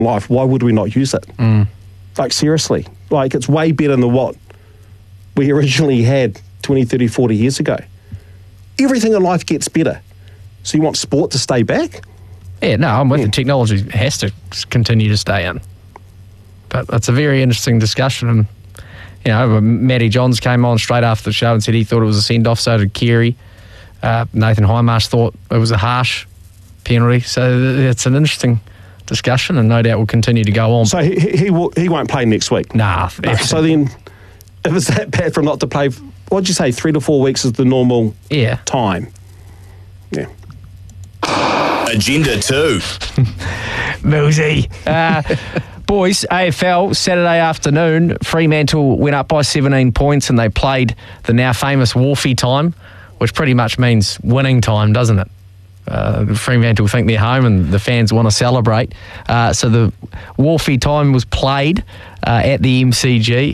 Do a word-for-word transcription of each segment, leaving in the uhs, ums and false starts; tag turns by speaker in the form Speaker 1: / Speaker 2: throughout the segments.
Speaker 1: life, why would we not use it?
Speaker 2: Mm.
Speaker 1: Like, seriously. Like, it's way better than what we originally had twenty, thirty, forty years ago. Everything in life gets better. So you want sport to stay back?
Speaker 2: Yeah, no, I'm with
Speaker 1: Yeah.
Speaker 2: you. Technology has to continue to stay in. But that's a very interesting discussion. And, you know, Matty Johns came on straight after the show and said he thought it was a send-off, so did Carey. Uh, Nathan Highmarsh thought it was a harsh penalty. So it's an interesting discussion, and no doubt will continue to go on.
Speaker 1: So he he, will, he won't play next week?
Speaker 2: Nah.
Speaker 1: No. So then, if it's that bad for him not to play, what'd you say, three to four weeks is the normal
Speaker 2: yeah.
Speaker 1: time? Yeah.
Speaker 3: Agenda two.
Speaker 2: Millsy. Uh, boys, A F L, Saturday afternoon, Fremantle went up by seventeen points and they played the now famous Wharfie time, which pretty much means winning time, doesn't it? Uh, Fremantle think they're home and the fans want to celebrate. Uh, so the Wharfie time was played uh, at the M C G.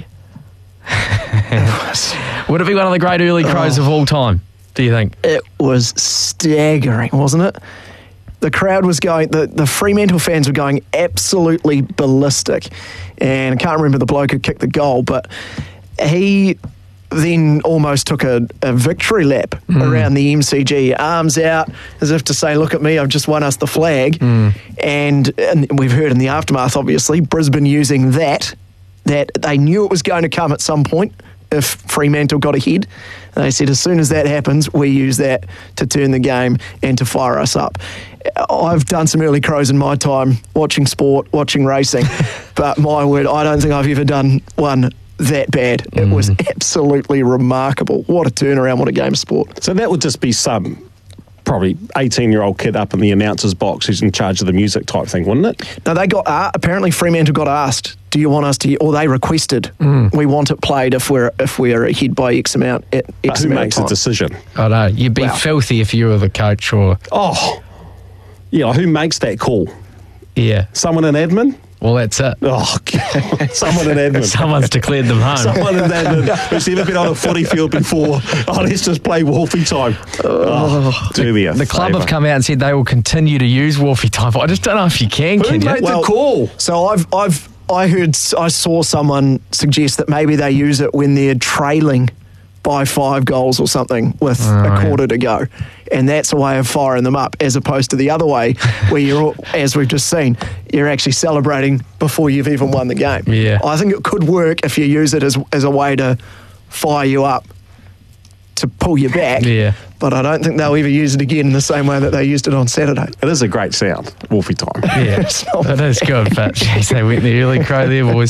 Speaker 2: Would it be one of the great early crows
Speaker 4: Oh.
Speaker 2: of all time, do you think?
Speaker 4: It was staggering, wasn't it? The crowd was going, the, the Fremantle fans were going absolutely ballistic. And I can't remember the bloke who kicked the goal, but he then almost took a, a victory lap mm. around the M C G, arms out as if to say, look at me, I've just won us the flag. Mm. And, and we've heard in the aftermath, obviously, Brisbane using that, that they knew it was going to come at some point if Fremantle got ahead. And they said, as soon as that happens, we use that to turn the game and to fire us up. I've done some early crows in my time, watching sport, watching racing, but my word, I don't think I've ever done one that bad. It mm. was absolutely remarkable. What a turnaround, what a game of sport.
Speaker 1: So that would just be some probably eighteen-year-old kid up in the announcer's box who's in charge of the music type thing, wouldn't it?
Speaker 4: No, they got, uh, apparently Fremantle got asked, do you want us to, or they requested, mm. we want it played if we're if we're ahead by X amount at X
Speaker 1: but who
Speaker 4: amount
Speaker 1: makes
Speaker 4: of time.
Speaker 1: a decision?
Speaker 2: I know. You'd be
Speaker 4: Well.
Speaker 2: filthy if you were the coach or...
Speaker 1: Oh, yeah, who makes that call?
Speaker 2: Yeah.
Speaker 1: Someone in admin?
Speaker 2: Well, that's it.
Speaker 1: Oh, God. Someone in admin.
Speaker 2: Someone's declared them home.
Speaker 1: Someone in admin who's never been on a footy field before. Oh, let's just play Wolfie time. Oh, do me a
Speaker 2: The club
Speaker 1: favour.
Speaker 2: have come out and said they will continue to use Wolfie time. I just don't know if you can,
Speaker 1: Who
Speaker 2: can you?
Speaker 1: made
Speaker 4: Well,
Speaker 1: the call?
Speaker 4: So I've I've I heard I saw someone suggest that maybe they use it when they're trailing by five goals or something with
Speaker 2: Oh,
Speaker 4: a quarter
Speaker 2: yeah.
Speaker 4: to go, and that's a way of firing them up, as opposed to the other way where you're, all, as we've just seen, you're actually celebrating before you've even won the game.
Speaker 2: Yeah.
Speaker 4: I think it could work if you use it as as a way to fire you up, to pull you back.
Speaker 2: Yeah.
Speaker 4: But I don't think they'll ever use it again in the same way that they used it on Saturday.
Speaker 1: It is a great sound, Wolfie time.
Speaker 2: Yeah, it is good, but geez, they went the early crow there, boys.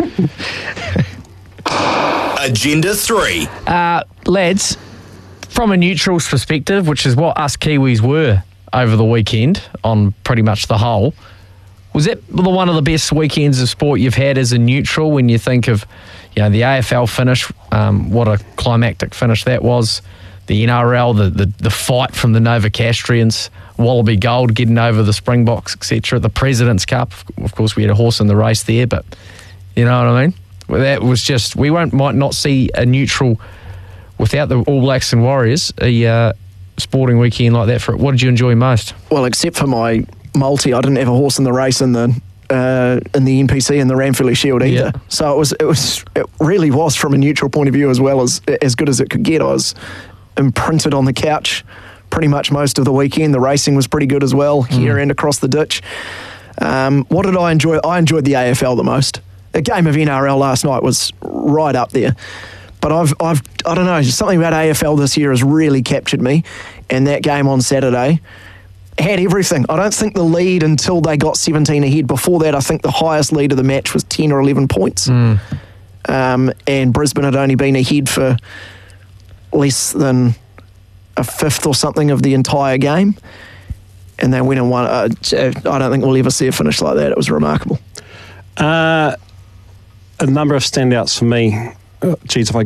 Speaker 3: Agenda three.
Speaker 2: Uh, lads, from a neutral's perspective, which is what us Kiwis were over the weekend on pretty much the whole, was that the one of the best weekends of sport you've had as a neutral when you think of, you know, the A F L finish, um, what a climactic finish that was, the N R L, the, the, the fight from the Novocastrians, Wallaby Gold getting over the Springboks, et cetera, the President's Cup, of course we had a horse in the race there, but you know what I mean? Well, that was just, we won't might not see a neutral without the All Blacks and Warriors, a uh, sporting weekend like that. For what did you enjoy most?
Speaker 4: Well, except for my multi, I didn't have a horse in the race in the uh, in the N P C and the Ranfurly Shield either.
Speaker 2: Yeah.
Speaker 4: So it was it was it really was, from a neutral point of view, as well as as good as it could get. I was imprinted on the couch pretty much most of the weekend. The racing was pretty good as well, here mm. and across the ditch. Um, what did I enjoy? I enjoyed the A F L the most. A game of N R L last night was right up there. But I've, I've, I don't know, something about A F L this year has really captured me. And that game on Saturday had everything. I don't think the lead until they got seventeen ahead. Before that, I think the highest lead of the match was ten or eleven points. Mm. Um, and Brisbane had only been ahead for less than a fifth or something of the entire game. And they went and won. Uh, I don't think we'll ever see a finish like that. It was remarkable.
Speaker 1: Uh, a number of standouts for me. Oh, geez, if I